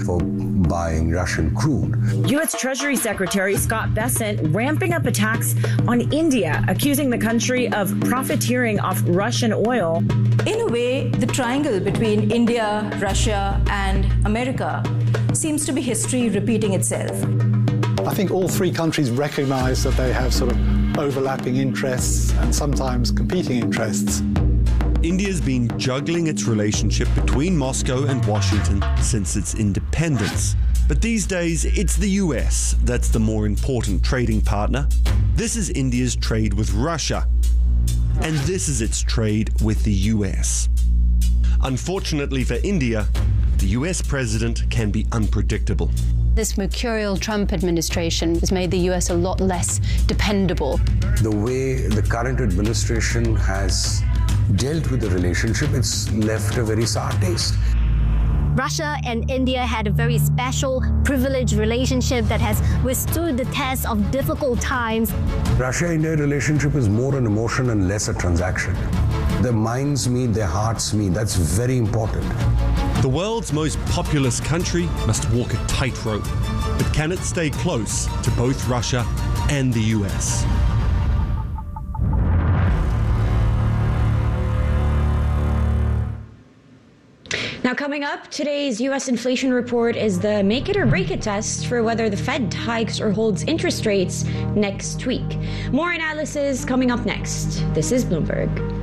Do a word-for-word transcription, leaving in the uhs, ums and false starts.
for buying Russian crude. U S Treasury Secretary Scott Bessent ramping up attacks on India, accusing the country of profiteering off Russian oil. In a way, the triangle between India, Russia, and America seems to be history repeating itself. I think all three countries recognize that they have sort of overlapping interests and sometimes competing interests. India's been juggling its relationship between Moscow and Washington since its independence. But these days, it's the U S that's the more important trading partner. This is India's trade with Russia. And this is its trade with the U S. Unfortunately for India, the U S president can be unpredictable. This mercurial Trump administration has made the U S a lot less dependable. The way the current administration has dealt with the relationship, it's left a very sour taste. Russia and India had a very special, privileged relationship that has withstood the test of difficult times. Russia-India relationship is more an emotion and less a transaction. Their minds meet, their hearts meet. That's very important. The world's most populous country must walk a tightrope. But can it stay close to both Russia and the U S? Now, coming up, today's U S inflation report is the make it or break it test for whether the Fed hikes or holds interest rates next week. More analysis coming up next. This is Bloomberg.